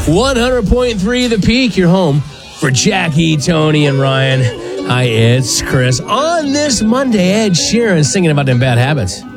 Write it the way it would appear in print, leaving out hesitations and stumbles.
100.3 The Peak, your home for Jackie, Tony, and Ryan. Hi, it's Chris. On this Monday, Ed Sheeran singing about them bad habits.